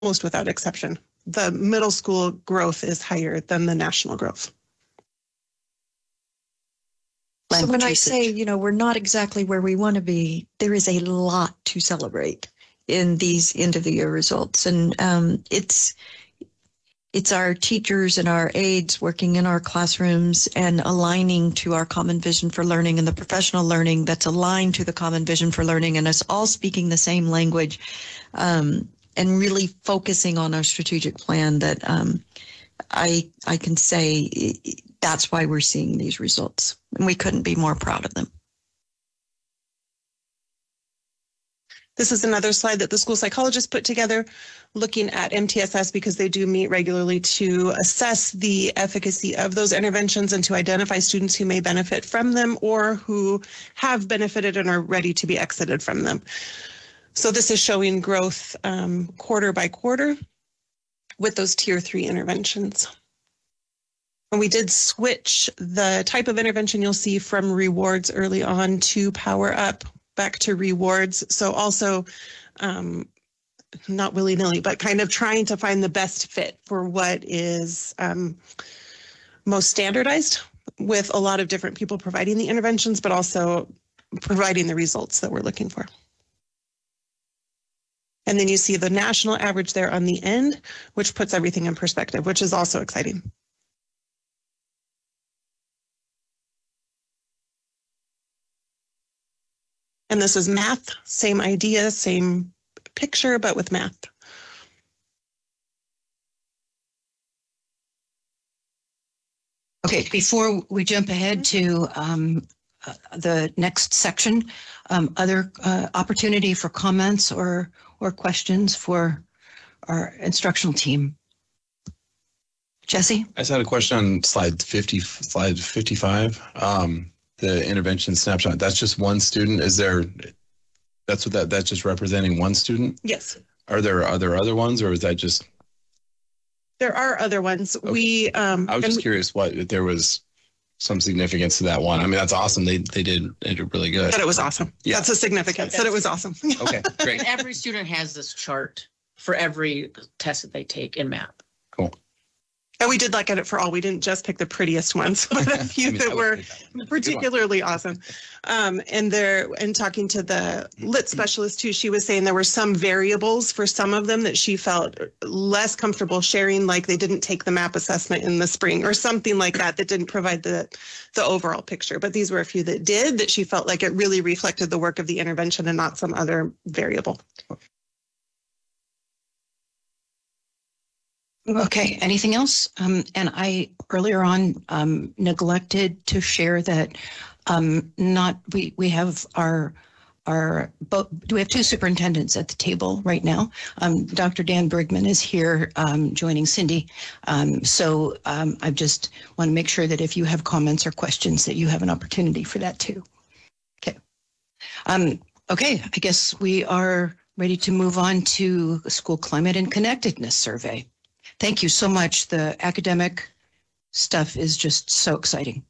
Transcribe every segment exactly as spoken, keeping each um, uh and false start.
almost without exception. The middle school growth is higher than the national growth. So when I say, you know, we're not exactly where we want to be, there is a lot to celebrate in these end of the year results. And um, it's it's our teachers and our aides working in our classrooms and aligning to our common vision for learning and the professional learning that's aligned to the common vision for learning, and us all speaking the same language, um, and really focusing on our strategic plan that um, I I can say that's why we're seeing these results. And we couldn't be more proud of them. This is another slide that the school psychologist put together looking at M T S S, because they do meet regularly to assess the efficacy of those interventions and to identify students who may benefit from them or who have benefited and are ready to be exited from them. So this is showing growth um, quarter by quarter with those tier three interventions. And we did switch the type of intervention you'll see from rewards early on to Power Up back to rewards. So also um, not willy-nilly, but kind of trying to find the best fit for what is um, most standardized, with a lot of different people providing the interventions, but also providing the results that we're looking for. And then you see the national average there on the end, which puts everything in perspective, which is also exciting. And this is math, same idea, same picture, but with math. Okay, before we jump ahead to um, uh, the next section, um, other uh, opportunity for comments or or questions for our instructional team. Jesse? I just had a question on slide fifty, slide fifty-five. Um, the intervention snapshot, that's just one student. Is there, that's what that, that's just representing one student? Yes. Are there other other ones, or is that just? There are other ones. Okay. We, um, I was just curious what, if there was some significance to that one. I mean, that's awesome. They they did, they did really good. That it was awesome. Yeah. That's a significance, that it was awesome. Okay, great. And every student has this chart for every test that they take in math. Cool. And we did look at it for all. We didn't just pick the prettiest ones, but a few I mean, that were that. particularly awesome. Um, and there, and talking to the lit specialist too, she was saying there were some variables for some of them that she felt less comfortable sharing, like they didn't take the MAP assessment in the spring or something like that, that didn't provide the, the overall picture. But these were a few that did, that she felt like it really reflected the work of the intervention and not some other variable. Okay, anything else? Um, and I earlier on um, neglected to share that um, not we we have our our both we have two superintendents at the table right now. Um, Doctor Dan Brigman is here um, joining Cindy. Um, so um, I just want to make sure that if you have comments or questions, that you have an opportunity for that too. Okay. Um, okay, I guess we are ready to move on to the School Climate and Connectedness Survey. Thank you so much. The academic stuff is just so exciting.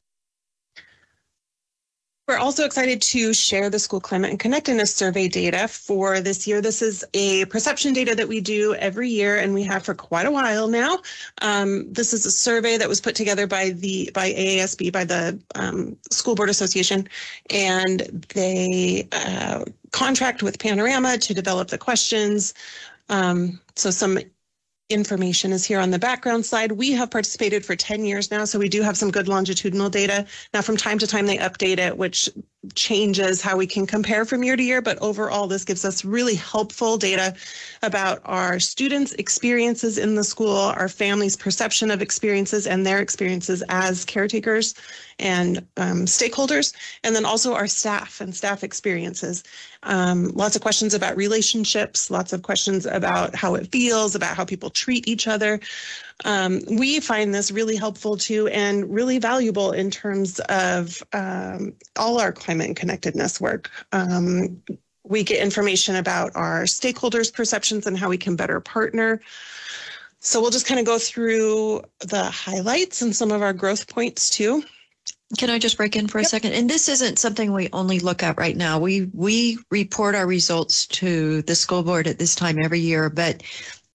We're also excited to share the School Climate and Connectedness Survey data for this year. This is a perception data that we do every year, and we have for quite a while now. Um, this is a survey that was put together by the by A A S B, by the um, School Board Association, and they uh, contract with Panorama to develop the questions. Um, so some information is here on the background slide. We have participated for ten years now, so we do have some good longitudinal data. Now, from time to time, they update it, which changes how we can compare from year to year, but overall, this gives us really helpful data about our students' experiences in the school, our families' perception of experiences and their experiences as caretakers and um, stakeholders, and then also our staff and staff experiences. Um, lots of questions about relationships, lots of questions about how it feels, about how people treat each other. Um, we find this really helpful too, and really valuable in terms of um, all our climate and connectedness work. Um, we get information about our stakeholders' perceptions and how we can better partner. So we'll just kind of go through the highlights and some of our growth points too. Can I just break in for a Yep. second? And this isn't something we only look at right now. We we report our results to the school board at this time every year, but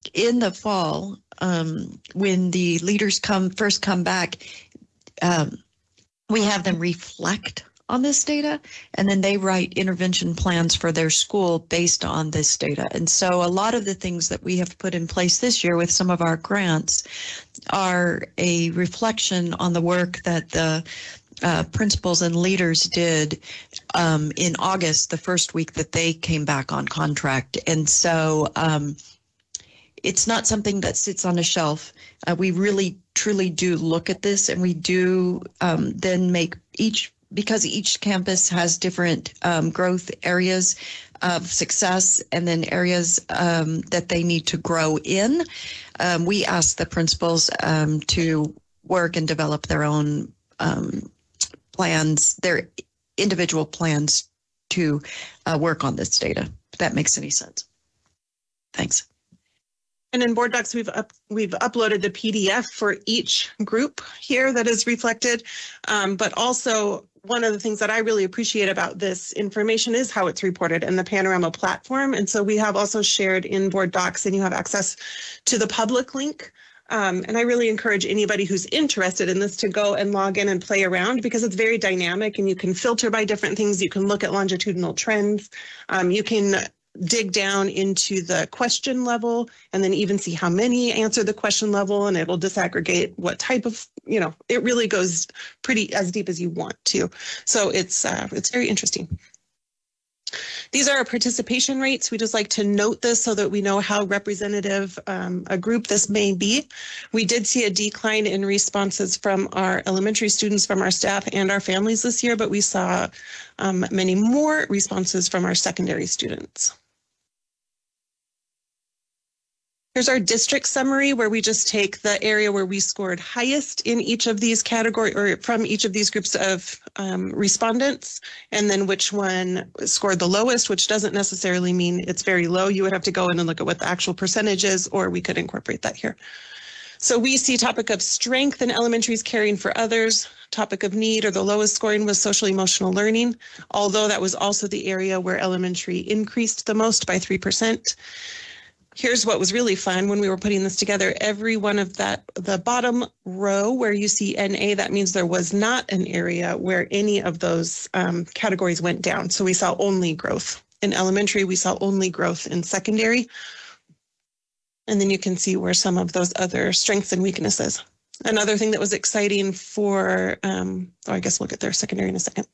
in the fall, um, when the leaders come first come back, um, we have them reflect on this data, and then they write intervention plans for their school based on this data. And so a lot of the things that we have put in place this year with some of our grants are a reflection on the work that the uh, principals and leaders did um, in August, the first week that they came back on contract. And so um, it's not something that sits on a shelf. Uh, we really, truly do look at this, and we do um, then make each because each campus has different um, growth areas of success and then areas um, that they need to grow in. Um, we ask the principals um, to work and develop their own um, plans, their individual plans to uh, work on this data, if that makes any sense. Thanks. And in Board Docs, we've up, we've uploaded the P D F for each group here that is reflected, um, but also one of the things that I really appreciate about this information is how it's reported in the Panorama platform. And so we have also shared in Board Docs, and you have access to the public link. Um, and I really encourage anybody who's interested in this to go and log in and play around, because it's very dynamic and you can filter by different things. You can look at longitudinal trends. Um, you can dig down into the question level and then even see how many answer the question level, and it will disaggregate what type of, you know, it really goes pretty as deep as you want to. So it's uh, it's very interesting. These are our participation rates. We just like to note this so that we know how representative um, a group this may be. We did see a decline in responses from our elementary students, from our staff and our families this year, but we saw um, many more responses from our secondary students. Here's our district summary, where we just take the area where we scored highest in each of these categories, or from each of these groups of um, respondents, and then which one scored the lowest, which doesn't necessarily mean it's very low. You would have to go in and look at what the actual percentage is, or we could incorporate that here. So we see topic of strength in elementaries, caring for others. Topic of need, or the lowest scoring, was social emotional learning, although that was also the area where elementary increased the most by three percent. Here's what was really fun when we were putting this together. Every one of that, the bottom row where you see N A, that means there was not an area where any of those um, categories went down. So we saw only growth in elementary, we saw only growth in secondary. And then you can see where some of those other strengths and weaknesses. Another thing that was exciting for, um, oh, I guess we'll get there secondary in a second.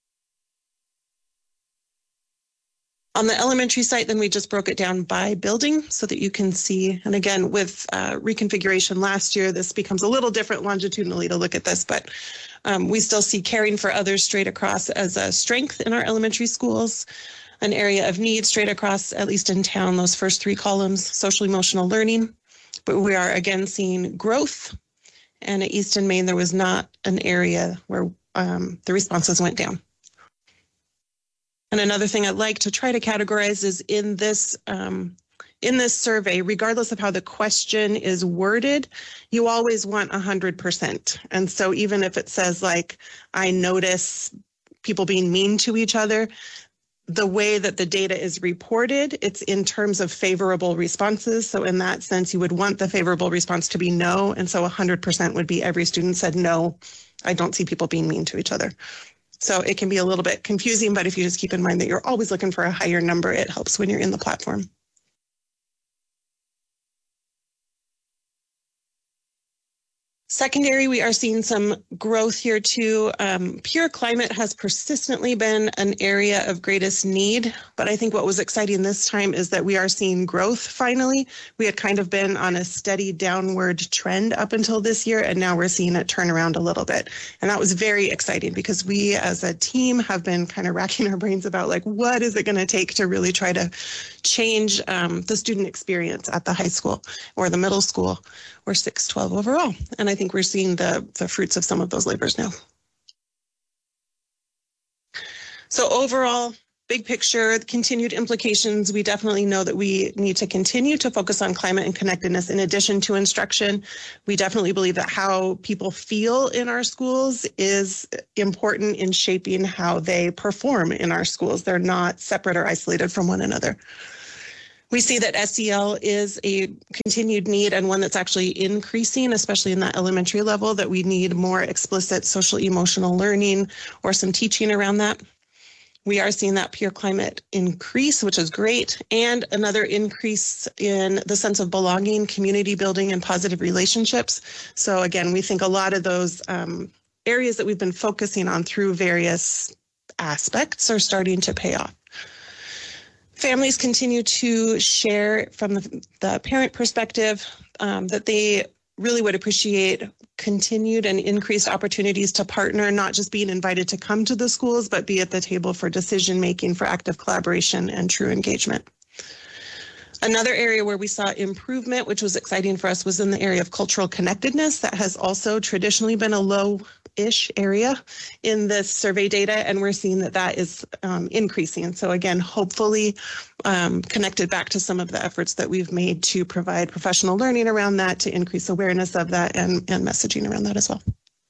On the elementary site, then we just broke it down by building so that you can see. And again, with uh, reconfiguration last year, this becomes a little different longitudinally to look at this, but um, we still see caring for others straight across as a strength in our elementary schools, an area of need straight across, at least in town, those first three columns, social emotional learning. But we are again seeing growth. And at East and Main, there was not an area where um, the responses went down. And another thing I'd like to try to categorize is in this um, in this survey, regardless of how the question is worded, you always want one hundred percent. And so even if it says like, I notice people being mean to each other, the way that the data is reported, it's in terms of favorable responses. So in that sense, you would want the favorable response to be no. And so one hundred percent would be every student said, no, I don't see people being mean to each other. So it can be a little bit confusing, but if you just keep in mind that you're always looking for a higher number, it helps when you're in the platform. Secondary, we are seeing some growth here too. Um, pure climate has persistently been an area of greatest need, but I think what was exciting this time is that we are seeing growth finally. We had kind of been on a steady downward trend up until this year, and now we're seeing it turn around a little bit. And that was very exciting because we as a team have been kind of racking our brains about like, what is it going to take to really try to change um, the student experience at the high school or the middle school or six twelve overall. And I think we're seeing the, the fruits of some of those labors now. So overall, big picture, continued implications, we definitely know that we need to continue to focus on climate and connectedness in addition to instruction. We definitely believe that how people feel in our schools is important in shaping how they perform in our schools. They're not separate or isolated from one another. We see that S E L is a continued need and one that's actually increasing, especially in that elementary level, that we need more explicit social emotional learning or some teaching around that. We are seeing that peer climate increase, which is great, and another increase in the sense of belonging, community building, and positive relationships. So again, we think a lot of those um, areas that we've been focusing on through various aspects are starting to pay off. Families continue to share from the, the parent perspective um, that they really would appreciate continued and increased opportunities to partner, not just being invited to come to the schools, but be at the table for decision making, for active collaboration and true engagement. Another area where we saw improvement, which was exciting for us, was in the area of cultural connectedness. That has also traditionally been a low-ish area in this survey data, and we're seeing that that is um, increasing. So again, hopefully um, connected back to some of the efforts that we've made to provide professional learning around that, to increase awareness of that, and, and messaging around that as well.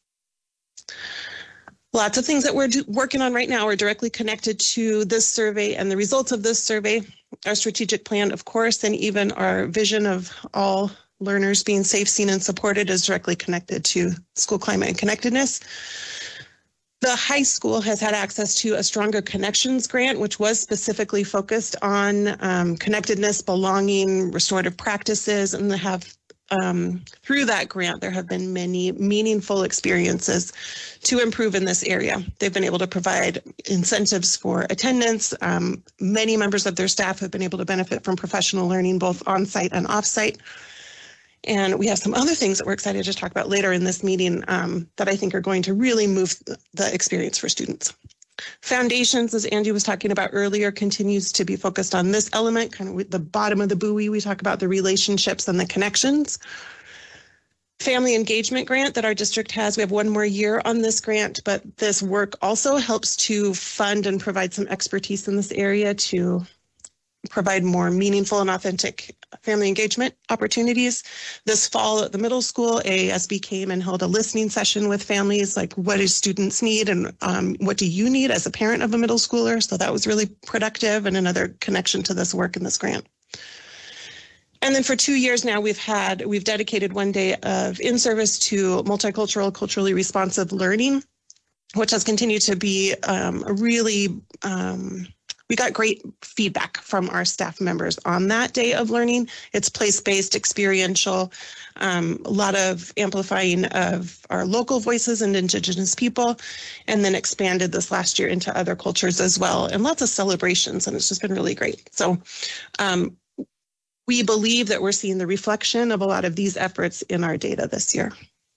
Lots of things that we're do- working on right now are directly connected to this survey and the results of this survey. Our strategic plan, of course, and even our vision of all learners being safe, seen, and supported is directly connected to school climate and connectedness. The high school has had access to a Stronger Connections grant, which was specifically focused on um, connectedness, belonging, restorative practices, and they have Um, through that grant, there have been many meaningful experiences to improve in this area. They've been able to provide incentives for attendance. Um, many members of their staff have been able to benefit from professional learning, both on-site and off-site. And we have some other things that we're excited to talk about later in this meeting um, that I think are going to really move the experience for students. Foundations, as Angie was talking about earlier, continues to be focused on this element, kind of with the bottom of the buoy. We talk about the relationships and the connections. Family engagement grant that our district has, we have one more year on this grant, but this work also helps to fund and provide some expertise in this area to provide more meaningful and authentic family engagement opportunities. This fall at the middle school, A A S B came and held a listening session with families, like what do students need and um, what do you need as a parent of a middle schooler? So that was really productive and another connection to this work in this grant. And then for two years now, we've had, we've dedicated one day of in-service to multicultural, culturally responsive learning, which has continued to be um, a really, um, we got great feedback from our staff members on that day of learning. It's place-based, experiential, um, a lot of amplifying of our local voices and Indigenous people, and then expanded this last year into other cultures as well, and lots of celebrations, and it's just been really great. So um, we believe that we're seeing the reflection of a lot of these efforts in our data this year.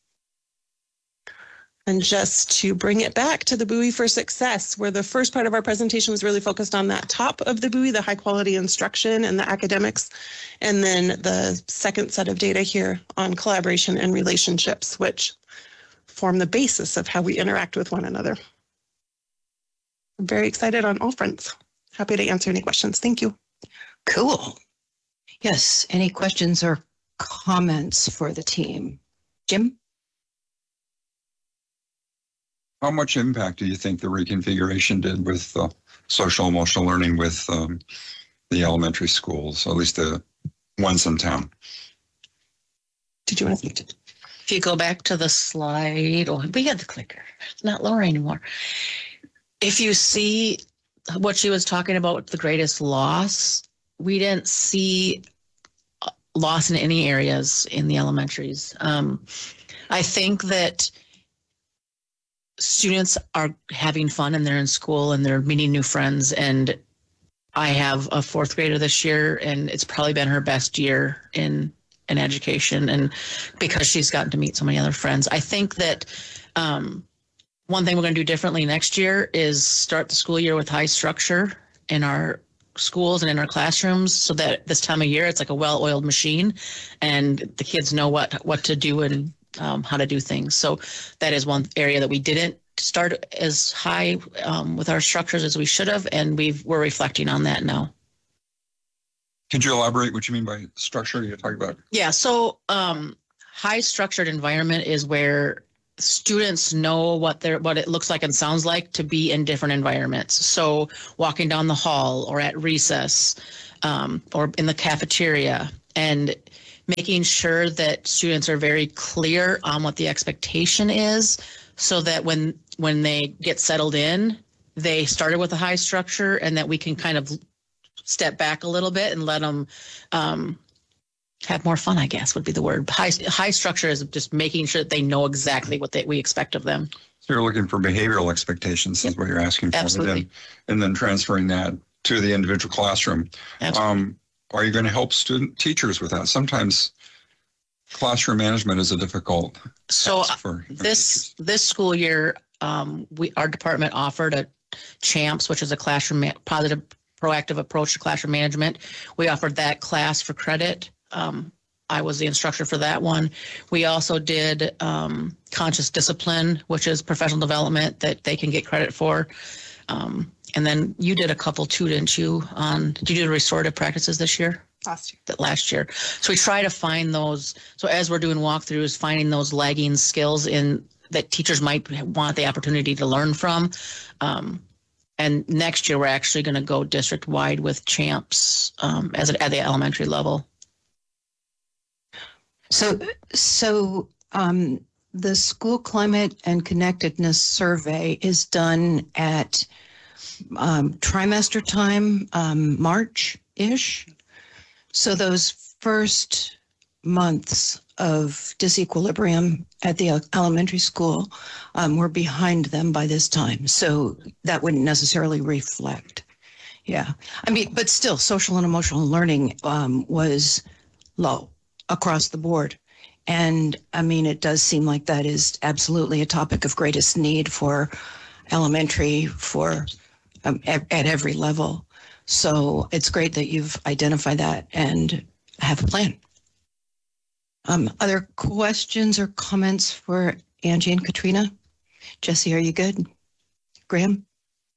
And just to bring it back to the buoy for success, where the first part of our presentation was really focused on that top of the buoy, the high quality instruction and the academics. And then the second set of data here on collaboration and relationships, which form the basis of how we interact with one another. I'm very excited on all fronts. Happy to answer any questions. Thank you. Cool. Yes, any questions or comments for the team? Jim? How much impact do you think the reconfiguration did with uh, social emotional learning with um, the elementary schools, at least the ones in town? Did you want to speak to? If you go back to the slide, oh, we had the clicker. It's not Laura anymore. If you see what she was talking about, the greatest loss, we didn't see loss in any areas in the elementaries. Um, I think that students are having fun and they're in school and they're meeting new friends. And I have a fourth grader this year, and it's probably been her best year in in education, and because she's gotten to meet so many other friends. I think that um, one thing we're going to do differently next year is start the school year with high structure in our schools and in our classrooms, so that this time of year it's like a well-oiled machine and the kids know what what to do and um, how to do things. So that is one area that we didn't start as high um, with our structures as we should have, and we've we're reflecting on that now. Could you elaborate what you mean by structure you're talking about? Yeah, so um, high structured environment is where students know what they're what it looks like and sounds like to be in different environments. So walking down the hall or at recess, um, or in the cafeteria, and making sure that students are very clear on what the expectation is, so that when when they get settled in, they started with a high structure, and that we can kind of step back a little bit and let them um, have more fun, I guess would be the word. High high structure is just making sure that they know exactly what they, we expect of them. So you're looking for behavioral expectations is what you're asking for. Absolutely. And, and then transferring that to the individual classroom. Absolutely. Um, are you going to help student teachers with that? Sometimes classroom management is a difficult So task for this teachers. this school year, um, we our department offered a CHAMPS, which is a classroom ma- positive proactive approach to classroom management. We offered that class for credit. Um, I was the instructor for that one. We also did um, conscious discipline, which is professional development that they can get credit for. Um, and then you did a couple too, didn't you? On did you do restorative practices this year? Last year. That last year. So we try to find those. So as we're doing walkthroughs, finding those lagging skills in that teachers might want the opportunity to learn from. Um, and next year we're actually going to go district wide with CHAMPS um, as a, at the elementary level. So, so um, the school climate and connectedness survey is done at um, trimester time, um, March-ish. So those first months of disequilibrium at the elementary school, um, we're behind them by this time. So that wouldn't necessarily reflect. Yeah. I mean, but still, social and emotional learning um, was low across the board. And I mean, it does seem like that is absolutely a topic of greatest need for elementary, for um, at, at every level. So it's great that you've identified that and have a plan. Um, other questions or comments for Angie and Katrina? Jesse, are you good? Graham?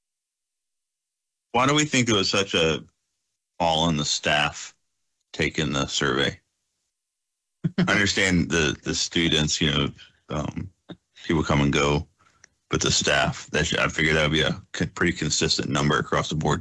Why do we think it was such a all on the staff taking the survey? I understand the, the students, you know, um, people come and go, but the staff, that should, I figured that would be a pretty consistent number across the board.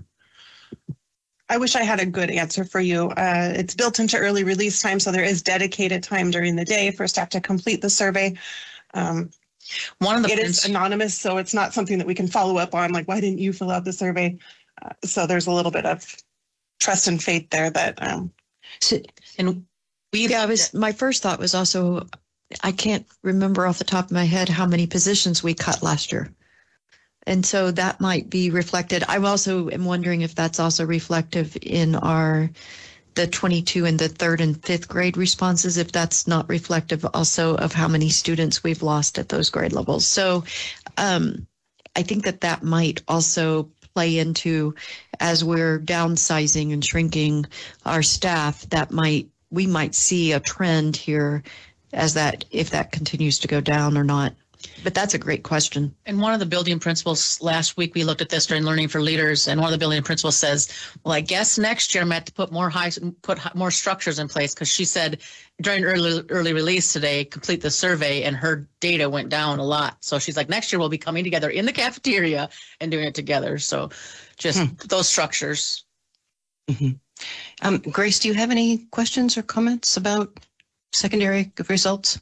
I wish I had a good answer for you. Uh, it's built into early release time, so there is dedicated time during the day for staff to complete the survey. Um, One of the it is anonymous, so it's not something that we can follow up on, like, why didn't you fill out the survey? Uh, so there's a little bit of trust and faith there that... Um, So, and we yeah, I was, my first thought was also, I can't remember off the top of my head how many positions we cut last year. And so that might be reflected. I also am wondering if that's also reflective in our, the twenty-two and the third and fifth grade responses, if that's not reflective also of how many students we've lost at those grade levels. So um, I think that that might also play into, as we're downsizing and shrinking our staff, that might, we might see a trend here as that, if that continues to go down or not. But that's a great question. And one of the building principals, last week we looked at this during Learning for Leaders, and one of the building principals says, well, I guess next year I'm going to have to put more high, put more structures in place, because she said during early early release today, complete the survey, and her data went down a lot. So she's like, next year we'll be coming together in the cafeteria and doing it together. So just hmm. those structures. Mm-hmm. Um, Grace, do you have any questions or comments about secondary results?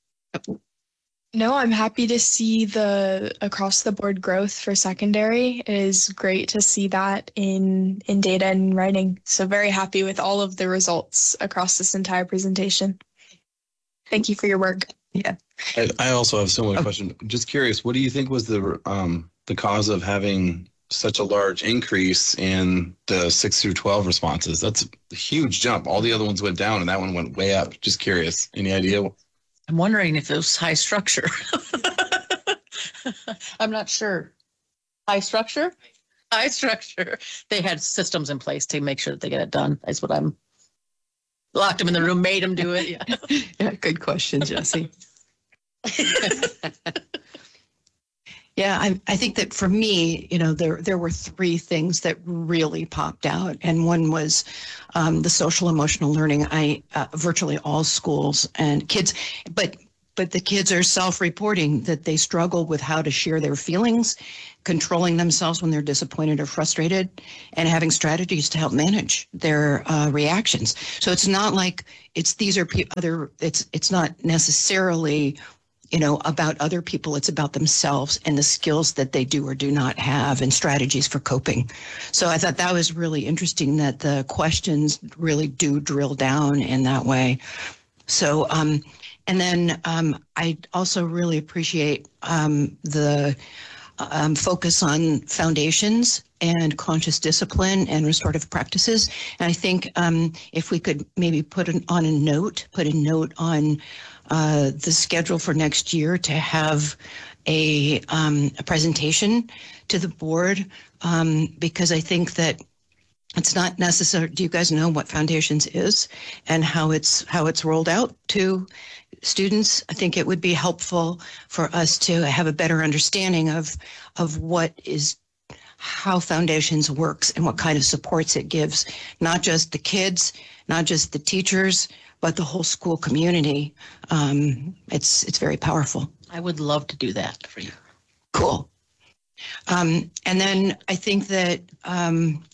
No, I'm happy to see the across the board growth for secondary. It is great to see that in in data and writing. So very happy with all of the results across this entire presentation. Thank you for your work. Yeah. I, I also have a similar question. Just curious, what do you think was the um the cause of having such a large increase in the six through twelve responses? That's a huge jump. All the other ones went down and that one went way up. Just curious. Any idea? I'm wondering if it was high structure. I'm not sure. High structure? High structure. They had systems in place to make sure that they get it done. That's what I'm... Locked them in the room, made them do it. Yeah, yeah, good question, Jesse. Yeah, I, I think that for me, you know, there there were three things that really popped out, and one was um, the social emotional learning. I uh, virtually all schools and kids, but but the kids are self-reporting that they struggle with how to share their feelings, controlling themselves when they're disappointed or frustrated, and having strategies to help manage their uh, reactions. So it's not like it's these are pe- other. It's it's not necessarily, you know, about other people. It's about themselves and the skills that they do or do not have and strategies for coping. So I thought that was really interesting that the questions really do drill down in that way. So, um, and then um, I also really appreciate um, the um, focus on foundations and conscious discipline and restorative practices. And I think um, if we could maybe put an, on a note, put a note on uh, the schedule for next year to have a, um, a presentation to the board, um, because I think that it's not necessary. Do you guys know what Foundations is and how it's how it's rolled out to students? I think it would be helpful for us to have a better understanding of of what is how Foundations works and what kind of supports it gives, not just the kids, not just the teachers, but the whole school community. Um, it's it's very powerful. I would love to do that for you. Cool. Um, and then I think that um,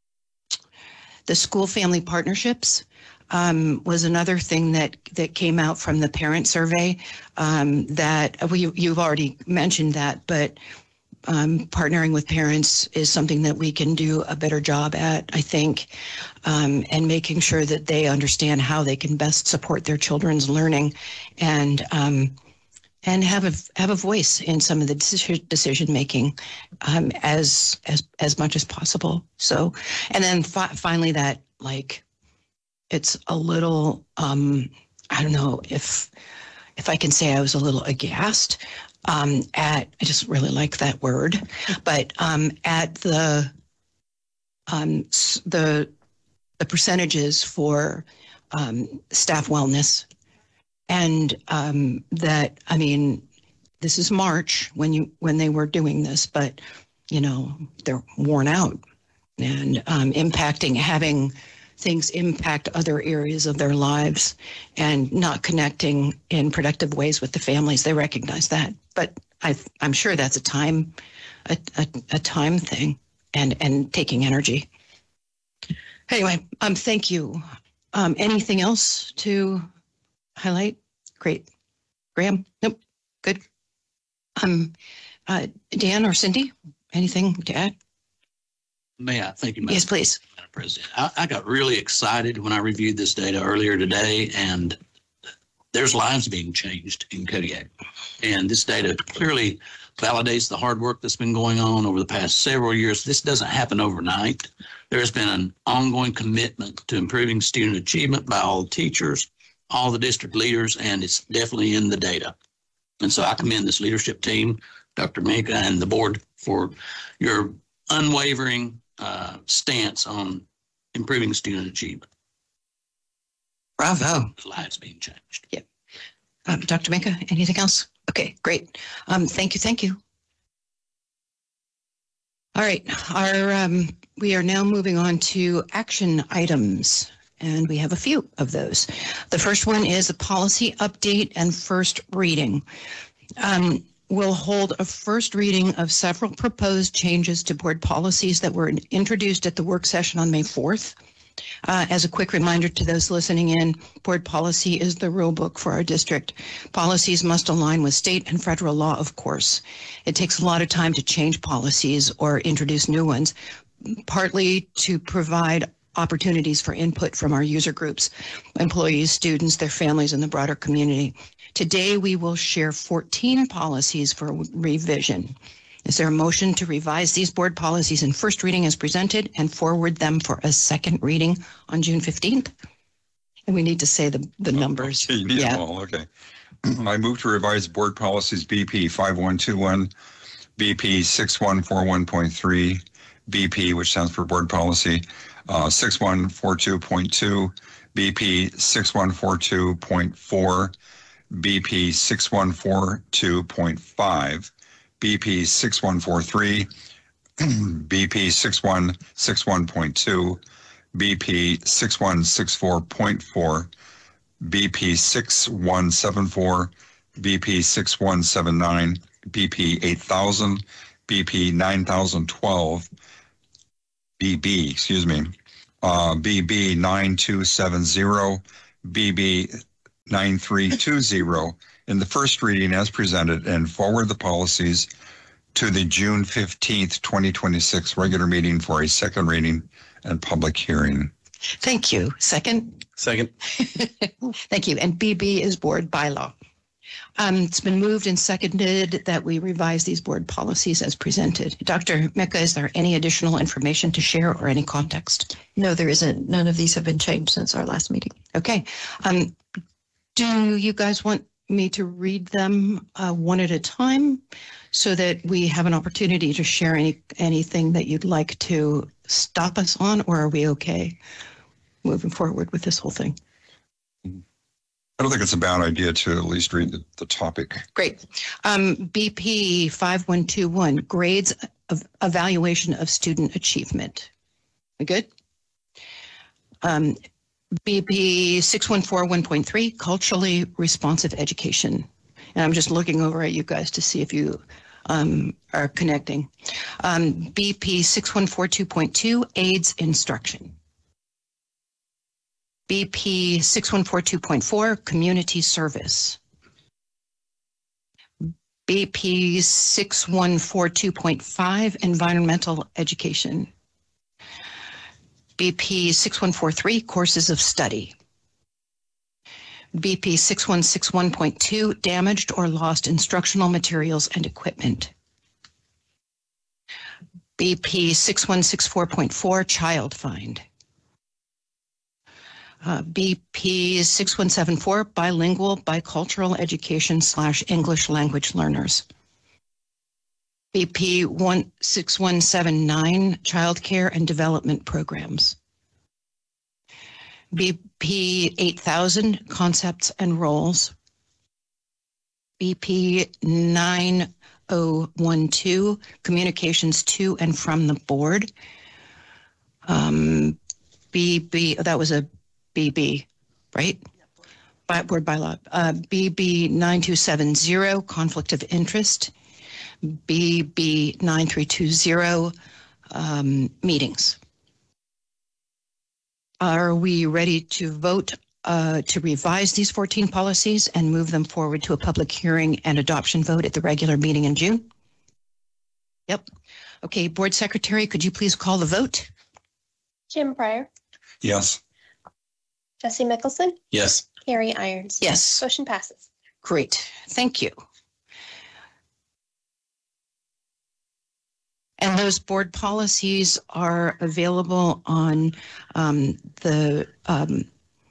the school family partnerships um, was another thing that, that came out from the parent survey um, that we, you've already mentioned that, but um, partnering with parents is something that we can do a better job at, I think, um, and making sure that they understand how they can best support their children's learning and um, and have a have a voice in some of the decision decision making um, as as as much as possible. So, and then fi- finally, that like it's a little um, I don't know if if I can say I was a little aghast um, at I just really like that word, but um, at the um, the the percentages for um, staff wellness. And um, that, I mean, this is March when you when they were doing this, but, you know, they're worn out and um, impacting, having things impact other areas of their lives and not connecting in productive ways with the families. They recognize that. But I, I'm sure that's a time, a, a, a time thing and, and taking energy. Anyway, um, thank you. Um, anything else to highlight? Great. Graham? Nope. Good. Um, uh, Dan or Cindy, anything to add? May I? Thank you, Madam Yes, please. Madam President. I, I got really excited when I reviewed this data earlier today, and there's lives being changed in Kodiak. And this data clearly validates the hard work that's been going on over the past several years. This doesn't happen overnight. There has been an ongoing commitment to improving student achievement by all teachers, all the district leaders, and it's definitely in the data. And so I commend this leadership team, Doctor Minka, and the board for your unwavering uh, stance on improving student achievement. Bravo. Lives being changed. Yep. Um, Doctor Minka, anything else? Okay, great. Um, thank you, thank you. All right, our um, we are now moving on to action items. And we have a few of those. The first one is a policy update and first reading. Um, we'll hold a first reading of several proposed changes to board policies that were introduced at the work session on May fourth. Uh, as a quick reminder to those listening in, board policy is the rule book for our district. Policies must align with state and federal law, of course. It takes a lot of time to change policies or introduce new ones, partly to provide opportunities for input from our user groups, employees, students, their families, and the broader community. Today, we will share fourteen policies for revision. Is there a motion to revise these board policies in first reading as presented and forward them for a second reading on June fifteenth? And we need to say the, the numbers. Okay, you need yeah. them all. Okay. I move to revise board policies B P five one two one, B P six one four one point three, B P, which stands for board policy, Uh, six one four two point two, B P six one four two point four, B P six one four two point five, B P six one four three, B P six one six one point two, B P six one six four point four, B P six one seven four, B P six one seven nine, B P eight thousand, B P nine thousand twelve, B B, excuse me, uh, B B nine two seven zero, B B nine three two zero in the first reading as presented, and forward the policies to the June fifteenth, twenty twenty-six regular meeting for a second reading and public hearing. Thank you. Second? Second. Thank you. And B B is board bylaw. Um, it's been moved and seconded that we revise these board policies as presented. Doctor Mika, is there any additional information to share or any context? No, there isn't. None of these have been changed since our last meeting. Okay. Um, do you guys want me to read them uh, one at a time so that we have an opportunity to share any anything that you'd like to stop us on, or are we okay moving forward with this whole thing? I don't think it's a bad idea to at least read the, the topic. Great. Um, B P five one two one, grades of evaluation of student achievement. We good? Um, B P six one four one point three, culturally responsive education. And I'm just looking over at you guys to see if you um, are connecting. Um, B P six one four two point two, AIDS instruction. B P six one four two point four, community service. B P six one four two point five, environmental education. B P six one four three, courses of study. B P six one six one point two, damaged or lost instructional materials and equipment. B P six one six four point four, child find. Uh, B P six one seven four, bilingual, bicultural education slash English language learners. B P six one seven nine, childcare and development programs. B P eight thousand, concepts and roles. B P nine oh one two, communications to and from the board. Um, B B, that was a B B, right? By, board bylaw. Uh, B B nine two seven zero, conflict of interest. B B nine three two zero, um, meetings. Are we ready to vote uh, to revise these fourteen policies and move them forward to a public hearing and adoption vote at the regular meeting in June? Yep. Okay, Board Secretary, could you please call the vote? Jim Pryor, Yes. Jesse Mickelson, Yes. Carrie Irons. Yes. Motion passes. Great, thank you. And those board policies are available on um, the um,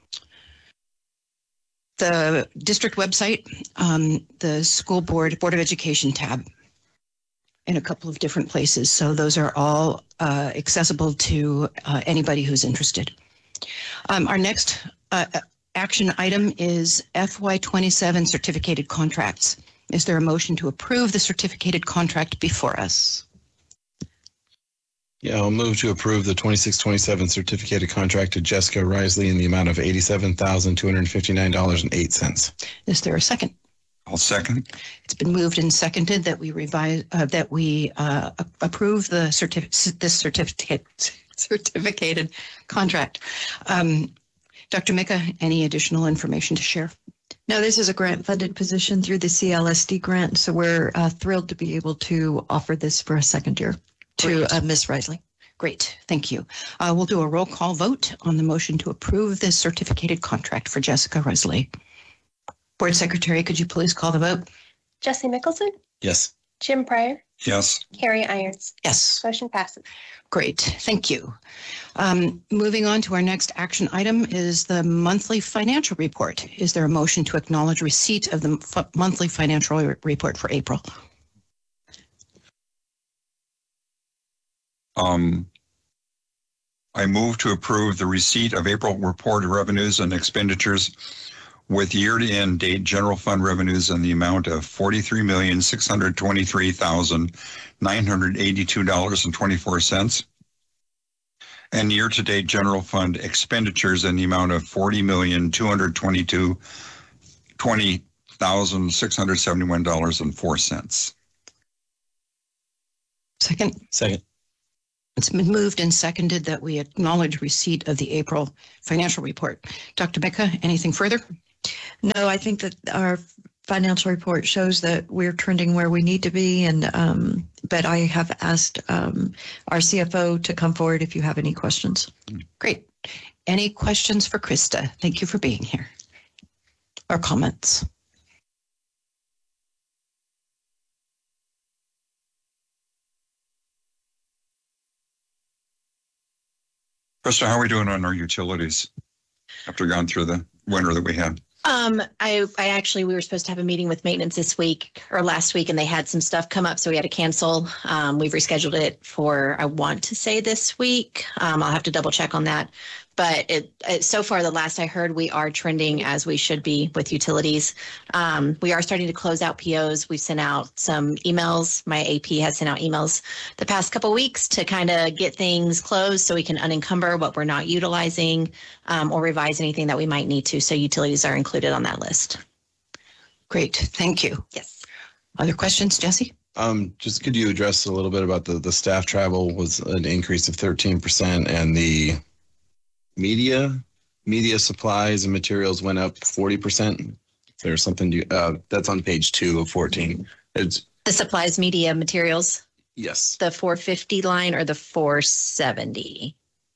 the district website, um, the school board, Board of Education tab, in a couple of different places. So those are all uh, accessible to uh, anybody who's interested. Um, our next uh, action item is F Y twenty-seven certificated contracts. Is there a motion to approve the certificated contract before us? Yeah, I'll move to approve the twenty-six twenty-seven certificated contract to Jessica Risley in the amount of eighty-seven thousand two hundred fifty-nine dollars and eight cents. Is there a second? I'll second. It's been moved and seconded that we revise, uh, that we uh, approve the certificate, this certificate, certificated contract. Um, Doctor Mika, any additional information to share? No, this is a grant-funded position through the C L S D grant, so we're uh, thrilled to be able to offer this for a second year to uh, Miz Risley. Great, thank you. Uh, we'll do a roll call vote on the motion to approve this certificated contract for Jessica Risley. Board Secretary, could you please call the vote? Jesse Mickelson, Yes. Jim Pryor, Yes. Carrie Irons. Yes. Motion passes. Great, thank you. Um, moving on to our next action item is the monthly financial report. Is there a motion to acknowledge receipt of the f- monthly financial re- report for April? Um, I move to approve the receipt of April report revenues and expenditures with year-to-end date general fund revenues in the amount of forty-three million six hundred twenty-three thousand nine hundred eighty-two dollars and twenty-four cents, and year-to-date general fund expenditures in the amount of forty million two hundred twenty-two twenty thousand six hundred seventy-one dollars and four cents. Second. Second. It's been moved and seconded that we acknowledge receipt of the April financial report. Doctor Mika, anything further? No, I think that our financial report shows that we're trending where we need to be. And um, but I have asked um, our C F O to come forward if you have any questions. Great. Any questions for Krista? Thank you for being here. Or comments? Krista, how are we doing on our utilities after gone through the winter that we had? Um, I, I actually, we were supposed to have a meeting with maintenance this week or last week, and they had some stuff come up, so we had to cancel. Um, we've rescheduled it for, I want to say this week. Um, I'll have to double check on that. But it, it, so far, the last I heard, we are trending as we should be with utilities. Um, we are starting to close out P Os. We've sent out some emails. My A P has sent out emails the past couple of weeks to kind of get things closed so we can unencumber what we're not utilizing um, or revise anything that we might need to. So utilities are included on that list. Great. Thank you. Yes. Other questions, Jesse? Um, just could you address a little bit about the, the staff travel was an increase of thirteen percent and the media, media supplies and materials went up forty percent. There's something to, uh, that's on page two of fourteen. It's The supplies, media, materials, yes. the four fifty line or the four seventy?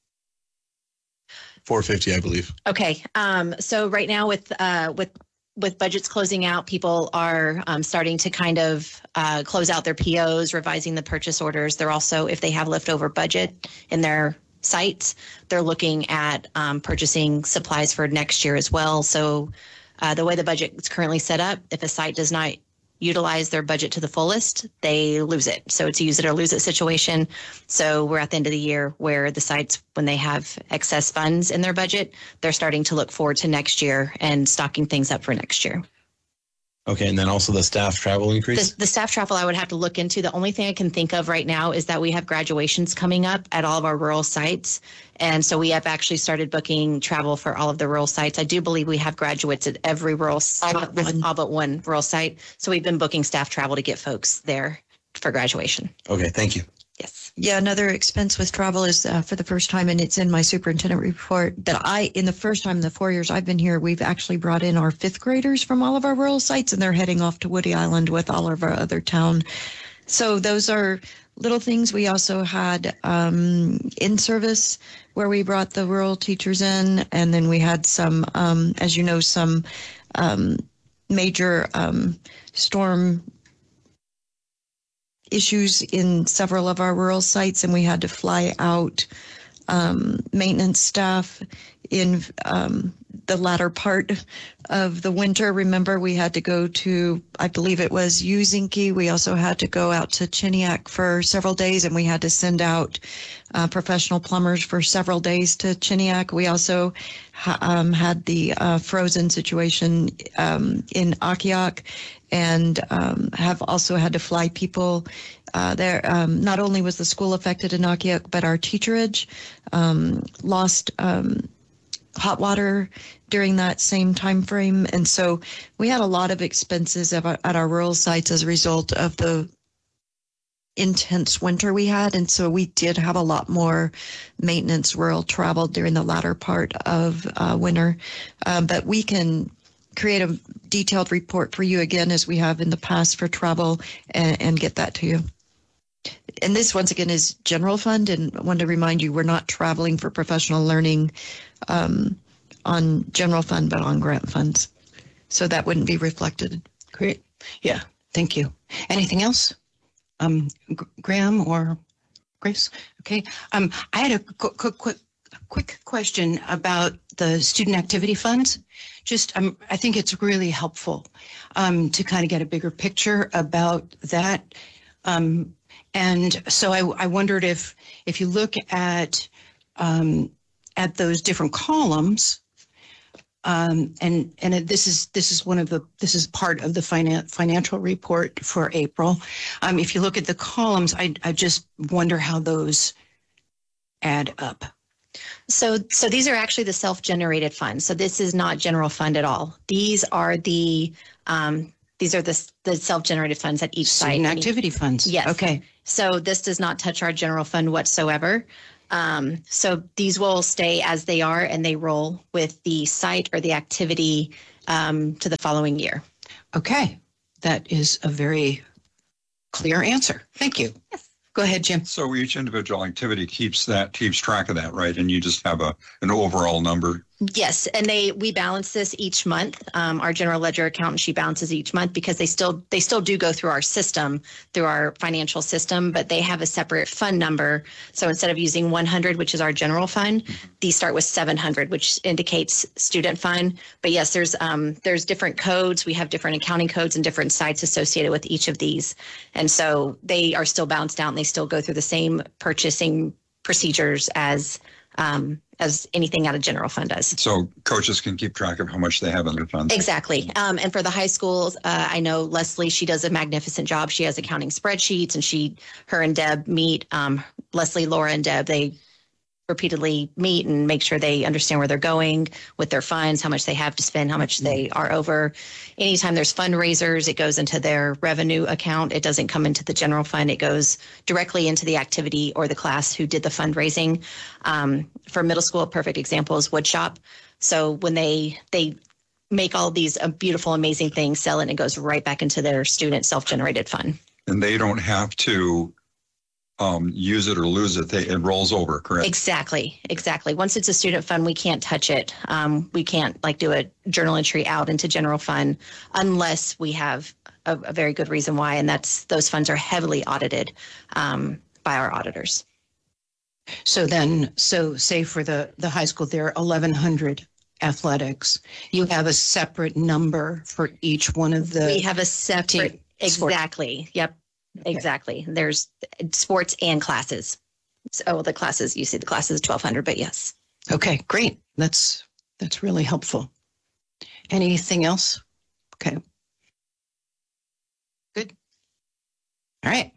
four fifty, I believe. Okay. Um, so right now with, uh, with, with budgets closing out, people are um, starting to kind of uh, close out their P Os, revising the purchase orders. They're also, if they have leftover budget in their sites, they're looking at um, purchasing supplies for next year as well. So uh, the way the budget is currently set up, if a site does not utilize their budget to the fullest, they lose it. So it's a use it or lose it situation. So we're at the end of the year where the sites, when they have excess funds in their budget, they're starting to look forward to next year and stocking things up for next year. Okay, and then also the staff travel increase? The, the staff travel I would have to look into. The only thing I can think of right now is that we have graduations coming up at all of our rural sites. And so we have actually started booking travel for all of the rural sites. I do believe we have graduates at every rural site, all but one, all but one rural site. So we've been booking staff travel to get folks there for graduation. Okay, thank you. Yes. Yeah, another expense with travel is uh, for the first time, and it's in my superintendent report, that I, in the first time in the four years I've been here, we've actually brought in our fifth graders from all of our rural sites, and they're heading off to Woody Island with all of our other town. So those are little things. We also had um, in-service where we brought the rural teachers in, and then we had some, um, as you know, some um, major um, storm issues in several of our rural sites, and we had to fly out um, maintenance staff in um, the latter part of the winter. Remember, we had to go to, I believe it was Uzinki. We also had to go out to Chiniak for several days, and we had to send out uh, professional plumbers for several days to Chiniak. We also ha- um, had the uh, frozen situation um, in Akiak, and um, have also had to fly people uh, there. Um, not only was the school affected in Akiak, but our teacherage um, lost um, hot water during that same time frame. And so we had a lot of expenses at our, at our rural sites as a result of the intense winter we had. And so we did have a lot more maintenance rural travel during the latter part of uh, winter. Um, but we can create a detailed report for you again, as we have in the past for travel, and, and get that to you. And this, once again, is general fund, and I want to remind you, we're not traveling for professional learning um, on general fund, but on grant funds. So that wouldn't be reflected. Great. Yeah, thank you. Anything else? Um, G- Graham or Grace? Okay. Um, I had a quick, quick, quick, quick question about the student activity funds. Just, um, I think it's really helpful um, to kind of get a bigger picture about that. Um, and so I, I wondered if, if you look at um, at those different columns, um, and and it, this is this is one of the this is part of the finan- financial report for April. Um, if you look at the columns, I I just wonder how those add up. So, so these are actually the self-generated funds. So this is not general fund at all. These are the um, these are the the self-generated funds at each site. Student activity funds. Yes. Okay. So this does not touch our general fund whatsoever. Um, so these will stay as they are, and they roll with the site or the activity um, to the following year. Okay. That is a very clear answer. Thank you. Yes. Go ahead, Jim. So each individual activity keeps that, keeps track of that, right? And you just have a, an overall number. Yes, and they we balance this each month. Um, our general ledger accountant, she balances each month because they still they still do go through our system, through our financial system, but they have a separate fund number. So instead of using one hundred, which is our general fund, these start with seven hundred, which indicates student fund. But yes, there's um, there's different codes. We have different accounting codes and different sites associated with each of these, and so they are still balanced out, and they still go through the same purchasing procedures as. Um, as anything out of general fund does. So coaches can keep track of how much they have in their funds. Exactly. Um, and for the high schools, uh, I know Leslie, she does a magnificent job. She has accounting spreadsheets, and she, her and Deb meet, um, Leslie, Laura, and Deb, they repeatedly meet and make sure they understand where they're going with their funds, how much they have to spend, how much they are over. Anytime there's fundraisers, it goes into their revenue account. It doesn't come into the general fund. It goes directly into the activity or the class who did the fundraising. Um, for middle school, a perfect example is Woodshop. So when they they make all these uh, beautiful, amazing things, sell it, and it goes right back into their student self-generated fund. And they don't have to um, use it or lose it. They, it rolls over, correct? Exactly, exactly. Once it's a student fund, we can't touch it. Um, we can't like do a journal entry out into general fund unless we have a, a very good reason why, and that's those funds are heavily audited um, by our auditors. So then, so say for the, the high school, there are eleven hundred athletics. You have a separate number for each one of the. We have a separate, team, exactly. Yep. Okay. Exactly. There's sports and classes. So the classes, you see the classes is twelve hundred, but yes. Okay, great. That's that's really helpful. Anything else? Okay. Good. All right.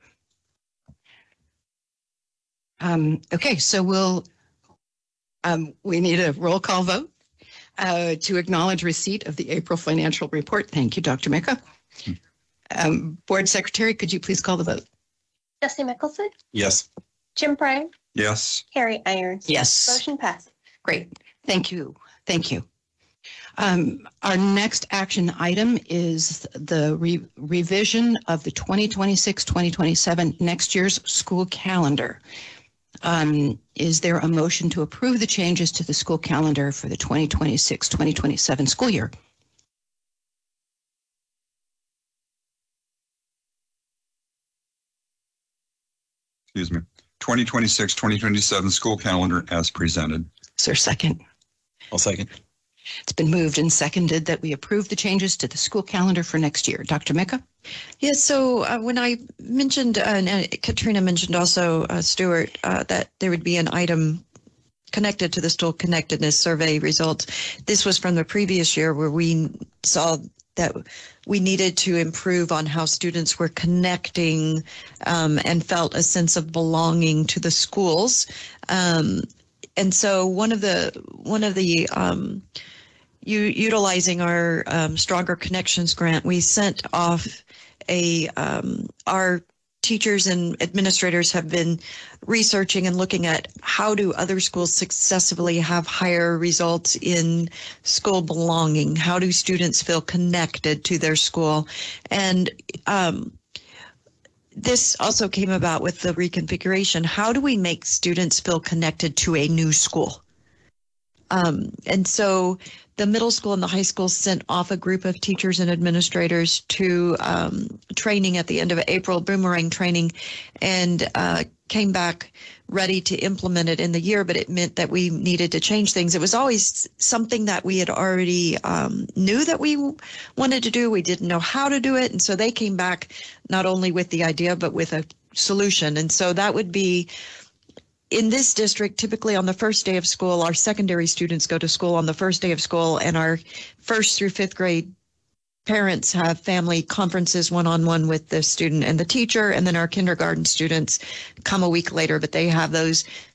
Um, okay, so we'll um, we need a roll call vote uh, to acknowledge receipt of the April financial report. Thank you, Doctor Mika. Um, Board Secretary, could you please call the vote? Jesse Mickelson, Yes. Jim Pryor, Yes. Carrie Irons. Yes. Motion passed. Great. Thank you. Thank you. Um, our next action item is the re- revision of the twenty twenty-six twenty twenty-seven next year's school calendar. Um, is there a motion to approve the changes to the school calendar for the twenty twenty-six twenty twenty-seven school year? Excuse me. twenty twenty-six twenty twenty-seven school calendar as presented. Is there a second? I'll second. It's been moved and seconded that we approve the changes to the school calendar for next year. Doctor Mika? Yeah, so uh, when I mentioned, uh, and uh, Katrina mentioned also, uh, Stuart, uh, that there would be an item connected to the school connectedness survey results. This was from the previous year where we saw that we needed to improve on how students were connecting um, and felt a sense of belonging to the schools. Um, and so one of the, one of the, um, You, utilizing our um, Stronger Connections grant, we sent off a, um, our teachers and administrators have been researching and looking at how do other schools successfully have higher results in school belonging? How do students feel connected to their school? And um, this also came about with the reconfiguration. How do we make students feel connected to a new school? Um, and so the middle school and the high school sent off a group of teachers and administrators to um, training at the end of April, boomerang training, and uh, came back ready to implement it in the year, but it meant that we needed to change things. It was always something that we had already um, knew that we wanted to do. We didn't know how to do it. And so they came back not only with the idea, but with a solution. And so that would be, in this district, typically on the first day of school, our secondary students go to school on the first day of school, and our first through fifth grade parents have family conferences one-on-one with the student and the teacher, and then our kindergarten students come a week later, but they have those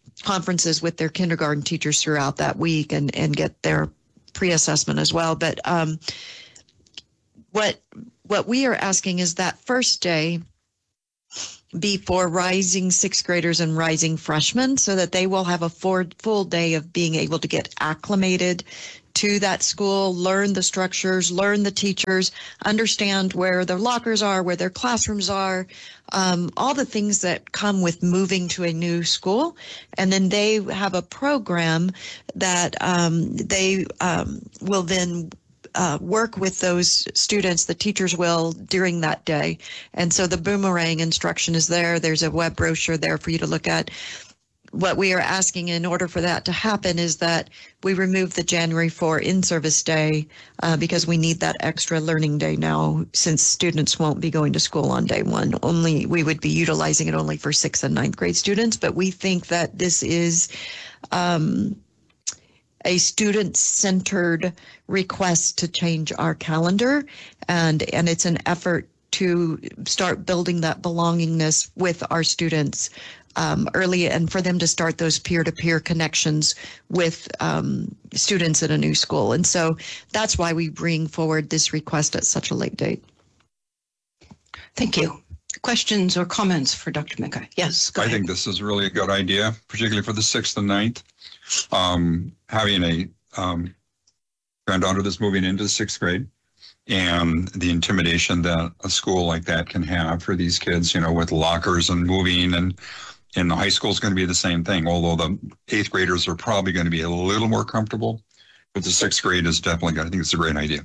conferences with their kindergarten teachers throughout that week and, and get their pre-assessment as well. But um, what what we are asking is that first day be for rising sixth graders and rising freshmen, so that they will have a four, full day of being able to get acclimated to that school, learn the structures, learn the teachers, understand where their lockers are, where their classrooms are, um, all the things that come with moving to a new school. And then they have a program that um, they um, will then Uh, work with those students, the teachers will, during that day. And so the boomerang instruction is there. There's a web brochure there for you to look at. What we are asking in order for that to happen is that we remove the January fourth in-service day uh, because we need that extra learning day now, since students won't be going to school on day one. Only we would be utilizing it only for sixth and ninth grade students. But we think that this is um, a student-centered request to change our calendar, and and it's an effort to start building that belongingness with our students um, early, and for them to start those peer-to-peer connections with um, students in a new school. And so that's why we bring forward this request at such a late date. Thank you. Questions or comments for Doctor Mickey? Yes, go I ahead. think this is really a good idea, particularly for the sixth and ninth. Um, having a um, granddaughter that's moving into the sixth grade, and the intimidation that a school like that can have for these kids, you know, with lockers and moving, and in the high school is going to be the same thing, although the eighth graders are probably going to be a little more comfortable. But the sixth grade is definitely, I think it's a great idea.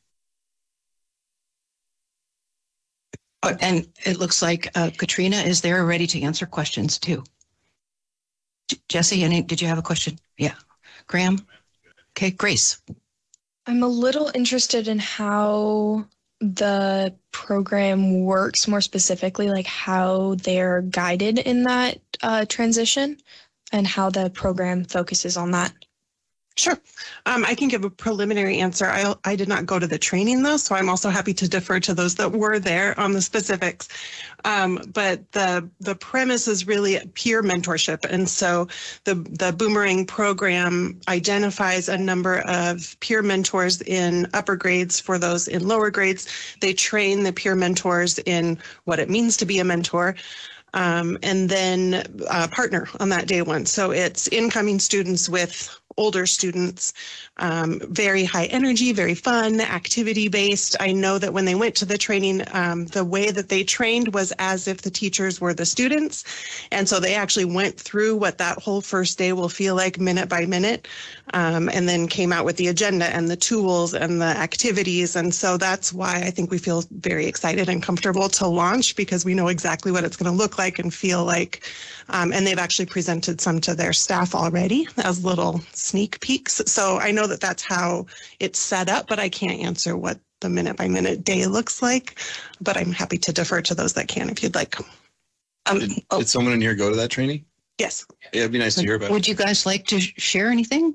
Uh, and it looks like uh, Katrina is there ready to answer questions too. J- Jesse, any, did you have a question? Yeah. Graham? Okay, Grace. I'm a little interested in how the program works more specifically, like how they're guided in that uh, transition and how the program focuses on that. Sure. Um, I can give a preliminary answer. I, I did not go to the training, though, so I'm also happy to defer to those that were there on the specifics. Um, but the the premise is really peer mentorship. And so the, the Boomerang program identifies a number of peer mentors in upper grades for those in lower grades. They train the peer mentors in what it means to be a mentor. Um, and then uh, partner on that day one. So it's incoming students with older students, um, very high energy, very fun, activity based. I know that when they went to the training, um, the way that they trained was as if the teachers were the students. And so they actually went through what that whole first day will feel like minute by minute, um, and then came out with the agenda and the tools and the activities. And so that's why I think we feel very excited and comfortable to launch, because we know exactly what it's going to look like and feel like. Um, and they've actually presented some to their staff already as little sneak peeks. So I know that that's how it's set up, but I can't answer what the minute by minute day looks like. But I'm happy to defer to those that can if you'd like. Um, did, oh. did someone in here go to that training? Yes. Yeah, it'd be nice to hear about. Would you guys like to share anything?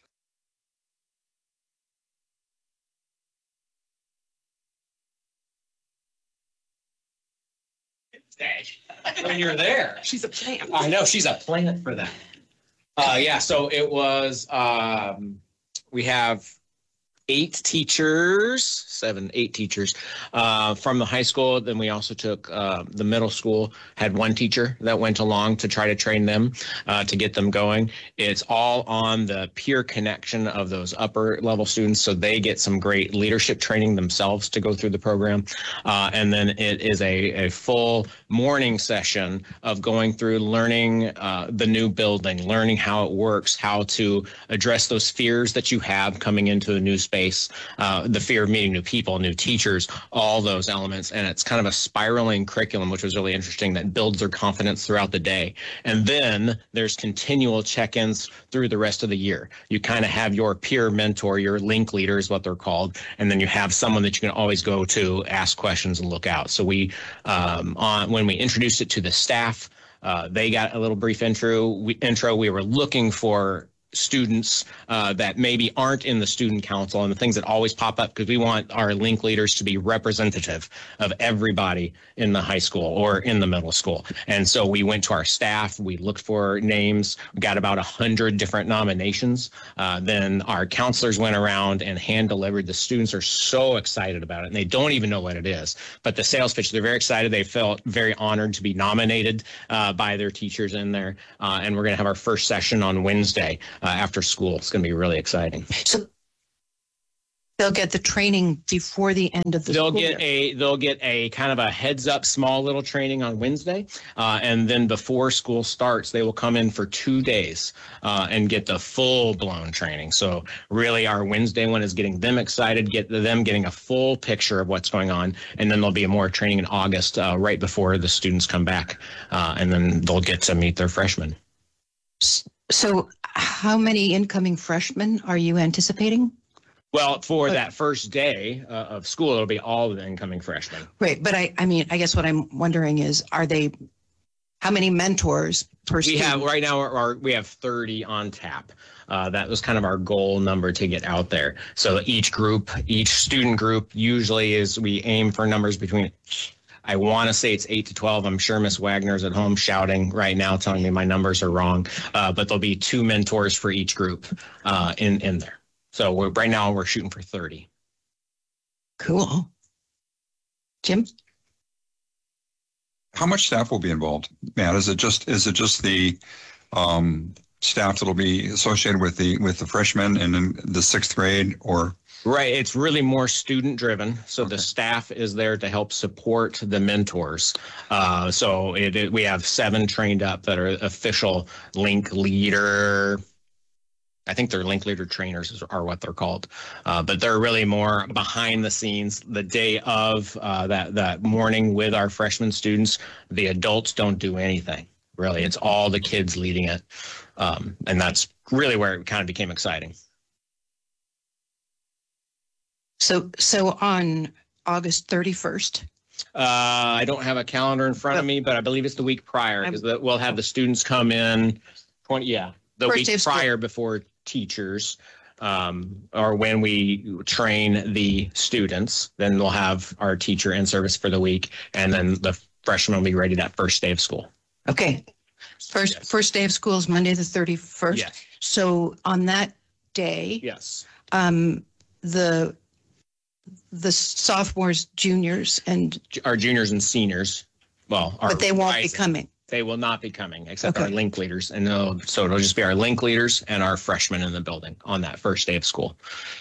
When you're there. She's a plant. I know, she's a plant for that. Uh, yeah, so it was, um, we have eight teachers, seven, eight teachers uh, from the high school. Then we also took uh, the middle school, had one teacher that went along to try to train them, uh, to get them going. It's all on the peer connection of those upper level students, so they get some great leadership training themselves to go through the program. Uh, and then it is a, a full morning session of going through learning uh, the new building, learning how it works, how to address those fears that you have coming into a new space, uh, the fear of meeting new people, new teachers, all those elements. And it's kind of a spiraling curriculum, which was really interesting, that builds their confidence throughout the day. And then there's continual check-ins through the rest of the year. You kind of have your peer mentor, your link leader is what they're called. And then you have someone that you can always go to, ask questions and look out. So we, um, on when we introduced it to the staff, uh, they got a little brief intro. We, intro. We were looking for students uh, that maybe aren't in the student council and the things that always pop up, because we want our link leaders to be representative of everybody in the high school or in the middle school. And so we went to our staff, we looked for names, we got about a hundred different nominations. Uh, then our counselors went around and hand delivered. The students are so excited about it, and they don't even know what it is. But the sales pitch, they're very excited. They felt very honored to be nominated uh, by their teachers in there. Uh, and we're going to have our first session on Wednesday uh, after school. It's going to be really exciting. So they'll get the training before the end of the they'll school get year. a they'll get a kind of a heads up small little training on Wednesday, uh, and then before school starts they will come in for two days uh, and get the full blown training. So really our Wednesday one is getting them excited, get them getting a full picture of what's going on, and then there'll be more training in August uh, right before the students come back, uh, and then they'll get to meet their freshmen. So how many incoming freshmen are you anticipating? Well, for that first day uh, of school, it'll be all of the incoming freshmen. Right, but I, I mean, I guess what I'm wondering is, are they, how many mentors per We student? have, right now, our, our, we have thirty on tap. Uh, that was kind of our goal number to get out there. So each group, each student group usually is, we aim for numbers between, I want to say it's eight to twelve. I'm sure Miss Wagner's at home shouting right now, telling me my numbers are wrong. Uh, but there'll be two mentors for each group uh, in, in there. So we're, right now we're shooting for thirty. Cool. Jim? How much staff will be involved, Matt? Is it just is it just the um, staff that'll be associated with the with the freshmen and in the sixth grade, or? Right. It's really more student driven. So okay. The staff is there to help support the mentors. Uh, so it, it, we have seven trained up that are official link leader. I think they're link leader trainers are what they're called, uh, but they're really more behind the scenes. The day of uh, that that morning with our freshman students, the adults don't do anything really. It's all the kids leading it, um, and that's really where it kind of became exciting. So so on August thirty-first. Uh, I don't have a calendar in front of me, but I believe it's the week prior because we'll have the students come in. twenty, yeah, the First week prior before teachers, um, or when we train the students, then we'll have our teacher in service for the week, and then the freshmen will be ready that first day of school. Okay. First yes. first day of school is Monday the thirty-first. Yes. So on that day, yes, um, the the sophomores, juniors, and our juniors and seniors, well, but they won't rising. be coming. They will not be coming, except okay. our link leaders. And they'll, so it'll just be our link leaders and our freshmen in the building on that first day of school.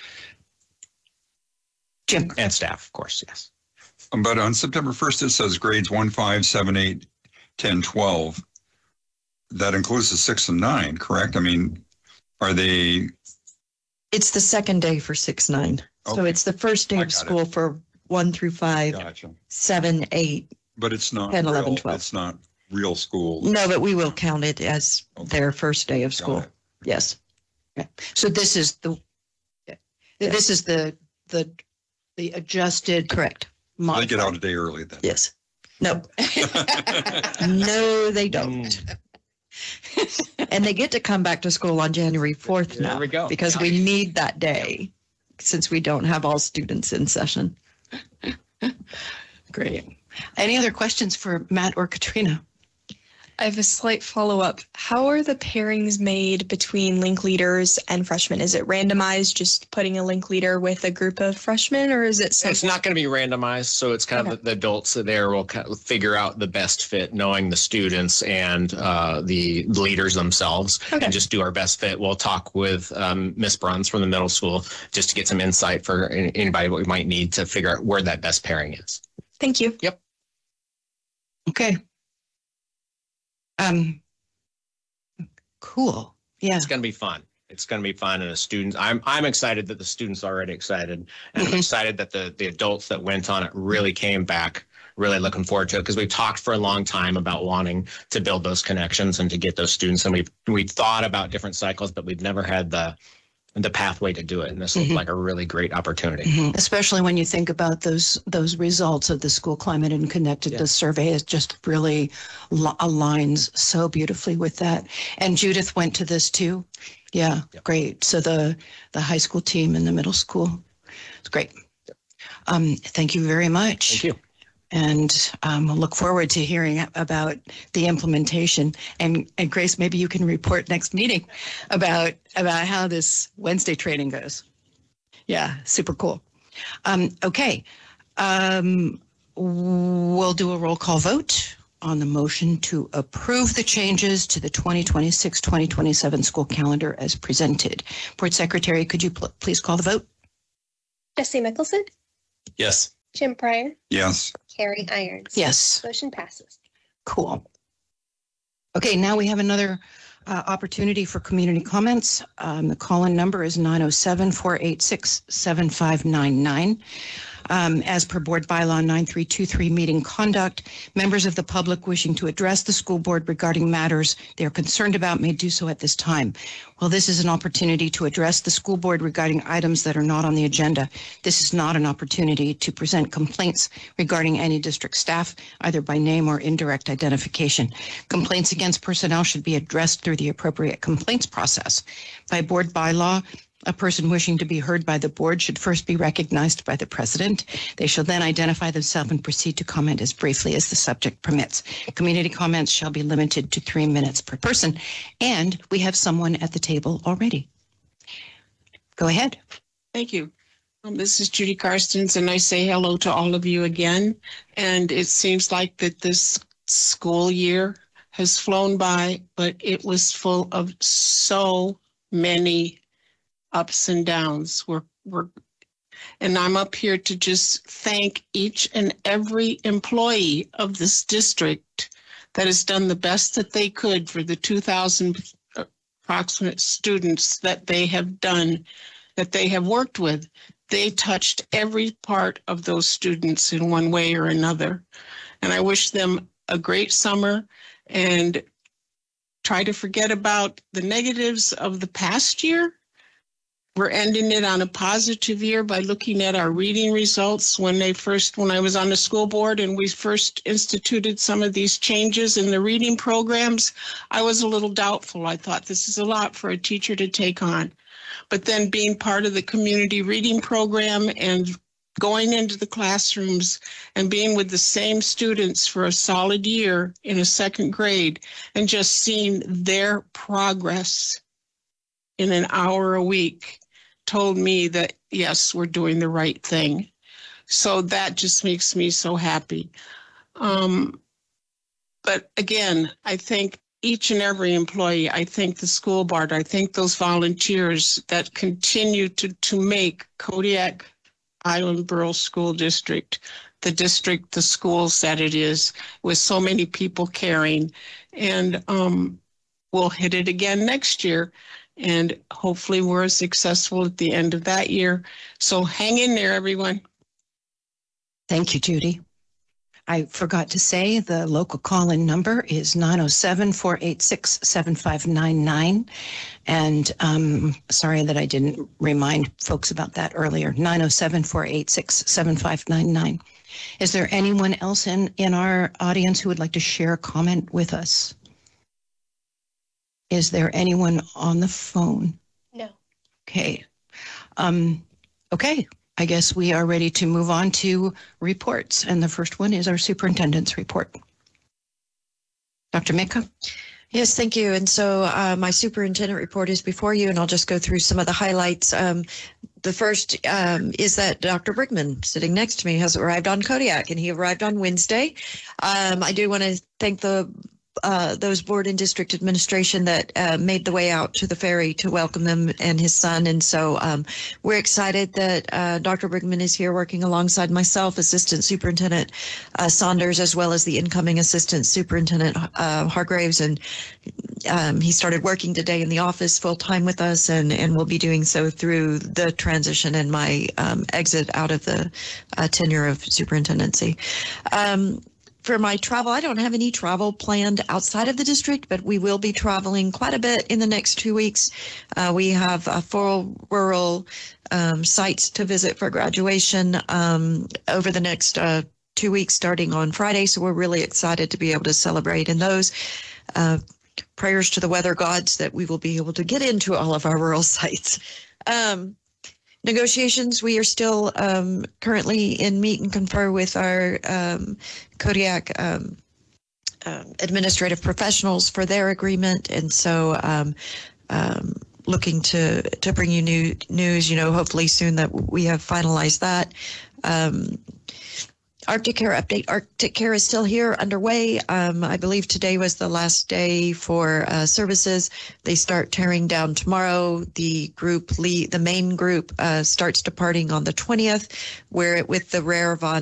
Jim. And staff, of course, yes. But on September first, it says grades one, five, seven, eight, ten, twelve. That includes the six and nine, correct? I mean, are they? It's the second day for six, nine. Okay. So it's the first day of school it. for one through five, gotcha. seven, eight. But it's not ten, real, eleven, twelve. It's not real school. No, but we will count it as okay. their first day of school. Yes. Okay. So this is the yeah. yes. this is the the the adjusted correct. So they get out a day early then. Yes. No. No, they don't. And they get to come back to school on January fourth now. There we go. Because we need that day since we don't have all students in session. Great. Any other questions for Matt or Katrina? I have a slight follow-up. How are the pairings made between link leaders and freshmen? Is it randomized, just putting a link leader with a group of freshmen, or is it something? It's not going to be randomized, so it's kind okay. of the, the adults there will kind of figure out the best fit, knowing the students and uh, the leaders themselves, okay. and just do our best fit. We'll talk with um, Miss Bruns from the middle school just to get some insight for anybody what we might need to figure out where that best pairing is. Thank you. Yep. Okay. Um, cool. Yeah. It's going to be fun. It's going to be fun. And the students, I'm, I'm excited that the students are already excited, and I'm excited that the, the adults that went on it really came back, really looking forward to it. Cause we've talked for a long time about wanting to build those connections and to get those students. And we've, we've thought about different cycles, but we've never had the the pathway to do it. And this looked Mhm. like a really great opportunity. Mhm. Especially when you think about those those results of the School Climate and Connectedness Yeah. survey, it just really li- aligns so beautifully with that. And Judith went to this too. Yeah, Yep. great. So the the high school team and the middle school, it's great. Um, thank you very much. Thank you. And um, we'll look forward to hearing about the implementation. And, and Grace, maybe you can report next meeting about about how this Wednesday training goes. Yeah, super cool. Um, okay, um, we'll do a roll call vote on the motion to approve the changes to the twenty twenty-six twenty twenty-seven school calendar as presented. Board Secretary, could you pl- please call the vote? Jesse Mickelson, Yes. Jim Pryor, Yes. Carrie Irons. Yes. Motion passes. Cool. Okay, now we have another uh, opportunity for community comments. Um, the call-in number is nine oh seven, four eight six, seven five nine nine. Um, as per board bylaw nine three two three meeting conduct, members of the public wishing to address the school board regarding matters they are concerned about may do so at this time. Well, this is an opportunity to address the school board regarding items that are not on the agenda. This is not an opportunity to present complaints regarding any district staff, either by name or indirect identification. Complaints against personnel should be addressed through the appropriate complaints process. By board bylaw, a person wishing to be heard by the board should first be recognized by the president. They shall then identify themselves and proceed to comment as briefly as the subject permits. Community comments shall be limited to three minutes per person. And we have someone at the table already. Go ahead. Thank you. Um, this is Judy Karstens, and I say hello to all of you again. And it seems like that this school year has flown by, but it was full of so many ups and downs. We're, we're, and I'm up here to just thank each and every employee of this district that has done the best that they could for the two thousand approximate students that they have done, that they have worked with. They touched every part of those students in one way or another. And I wish them a great summer and try to forget about the negatives of the past year. We're ending it on a positive year by looking at our reading results. When they first, when I was on the school board and we first instituted some of these changes in the reading programs, I was a little doubtful. I thought this is a lot for a teacher to take on. But then being part of the community reading program and going into the classrooms and being with the same students for a solid year in a second grade and just seeing their progress in an hour a week told me that, yes, we're doing the right thing. So that just makes me so happy. Um, but again, I thank each and every employee. I thank the school board. I thank those volunteers that continue to, to make Kodiak Island Borough School District the district, the schools that it is, with so many people caring. And um, we'll hit it again next year. And hopefully we're successful at the end of that year. So hang in there, everyone. Thank you, Judy. I forgot to say the local call-in number is nine oh seven, four eight six, seven five nine nine. And um, sorry that I didn't remind folks about that earlier, nine oh seven, four eight six, seven five nine nine. Is there anyone else in, in our audience who would like to share a comment with us? Is there anyone on the phone? No. Okay. Um, okay. I guess we are ready to move on to reports. And the first one is our superintendent's report. Doctor Mika? Yes, thank you. And so uh, my superintendent report is before you, and I'll just go through some of the highlights. Um, the first um, is that Doctor Brigman, sitting next to me, has arrived on Kodiak, and he arrived on Wednesday. Um, I do want to thank the Uh, those board and district administration that uh, made the way out to the ferry to welcome him and his son. And so um, we're excited that uh, Doctor Brigman is here working alongside myself, Assistant Superintendent uh, Saunders, as well as the incoming Assistant Superintendent uh, Hargraves. And um, he started working today in the office full time with us, and, and will be doing so through the transition and my um, exit out of the uh, tenure of superintendency. Um, for my travel, I don't have any travel planned outside of the district, but we will be traveling quite a bit in the next two weeks. Uh, we have uh, four rural um, sites to visit for graduation um, over the next uh, two weeks, starting on Friday. So we're really excited to be able to celebrate in those. Uh, prayers to the weather gods that we will be able to get into all of our rural sites. Um, Negotiations, we are still um, currently in meet and confer with our um, Kodiak um, uh, administrative professionals for their agreement. And so um, um, looking to, to bring you new news, you know, hopefully soon that we have finalized that. Um, Arctic Care update. Arctic Care is still here, underway. Um, I believe today was the last day for uh, services. They start tearing down tomorrow. The group, lead, the main group, uh, starts departing on the twentieth, where it, with the Rare Von